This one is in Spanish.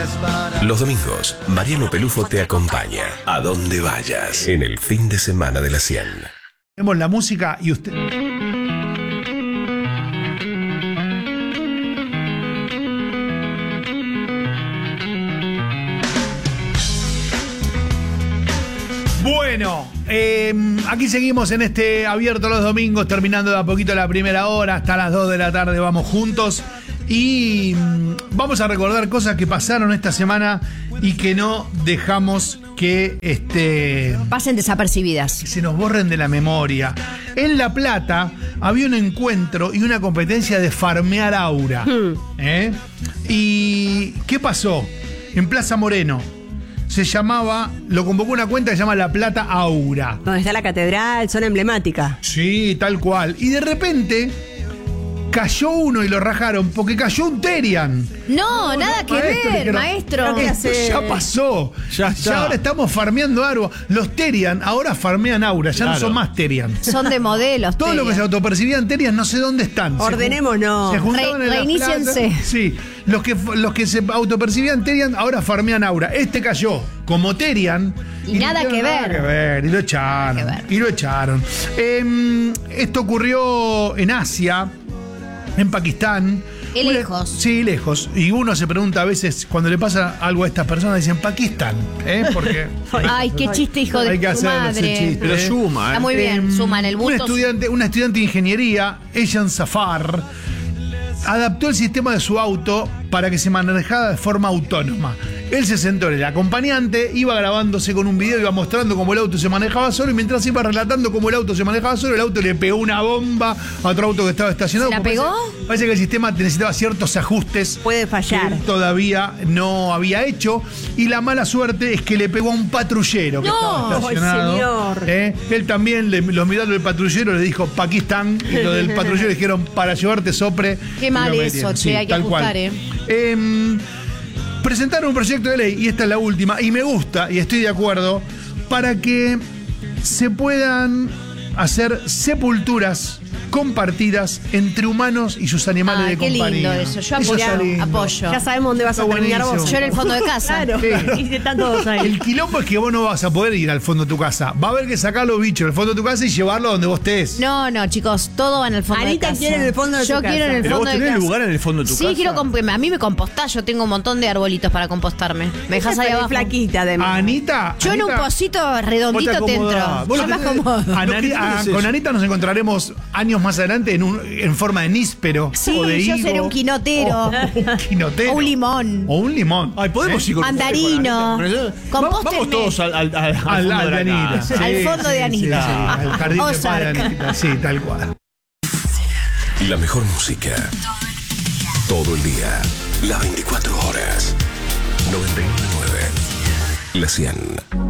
Los domingos, Mariano Pelufo te acompaña a donde vayas en el fin de semana de la 100. Tenemos la música y usted... Bueno, aquí seguimos en este abierto los domingos, terminando de a poquito la primera hora, hasta las 2 de la tarde vamos juntos y vamos a recordar cosas que pasaron esta semana y que no dejamos que pasen desapercibidas, que se nos borren de la memoria. En La Plata había un encuentro y una competencia de farmear aura. ¿Y qué pasó? En Plaza Moreno. Lo convocó una cuenta que se llama La Plata Aura. Donde está la catedral, zona emblemática. Sí, tal cual. Y de repente cayó uno y lo rajaron porque cayó un Terian. No, nada que ver, maestro. Ya pasó. Ya ahora estamos farmeando aura. Los Terian ahora farmean aura, ya no son más Terian. Son de modelos. Todos los que se autopercibían Terian no sé dónde están. Ordenémonos. Se juntaban en reiníciense. Sí. Los que se autopercibían Terian ahora farmean aura. Este cayó como Terian. Y nada que ver. Y lo echaron. Esto ocurrió en Asia, en Pakistán. Lejos. Sí, lejos. Y uno se pregunta a veces, cuando le pasa algo a estas personas, dicen Pakistán. Porque ay, qué chiste, hijo de tu madre. Chiste, pero suma. Está muy bien, suma en el busto. Una estudiante de ingeniería, Ejan Safar, adaptó el sistema de su auto para que se manejara de forma autónoma. Él se sentó en el acompañante, iba grabándose con un video, iba mostrando cómo el auto se manejaba solo, y mientras iba relatando cómo el auto se manejaba solo, el auto le pegó una bomba a otro auto que estaba estacionado. ¿Se la pegó? Parece que el sistema necesitaba ciertos ajustes. Puede fallar. Que él todavía no había hecho. Y la mala suerte es que le pegó a un patrullero que estaba estacionado. Señor. Él también, lo mirando el patrullero, le dijo Pakistán, y lo del patrullero le dijeron para llevarte sopre. Qué mal eso, che, hay que ajustar, presentaron un proyecto de ley, y esta es la última, y me gusta, y estoy de acuerdo, para que se puedan hacer sepulturas compartidas entre humanos y sus animales de compañía. Qué lindo eso, yo apoyo. Ya sabemos dónde vas a terminar vos. Yo en el fondo de casa. Claro, y están todos ahí. El quilombo es que vos no vas a poder ir al fondo de tu casa. Va a haber que sacar los bichos del fondo de tu casa y llevarlos donde vos estés. No, chicos, todo va en el fondo de casa. Anita quiere en el fondo de su casa. Yo quiero en el Pero fondo vos de tenés casa. lugar en el fondo de tu casa. Sí, quiero a mí me compostás, yo tengo un montón de arbolitos para compostarme. Me dejás ahí abajo. Flaquita, además. Anita. Yo en un pocito redondito te entro. Vos Yo me acomodo. Con Anita nos encontraremos años más adelante en forma de níspero. Sí, o de yo higo, seré un quinotero. un quinotero. O un limón. O un limón. Ay, podemos ir con Mandarino. Vamos todos al de Anita. Sí, al fondo de Anita. Sí, al jardín de paz de Ozark. Anita. Sí, tal cual. La mejor música. Todo el día. Las 24 horas. 99.9. La 100.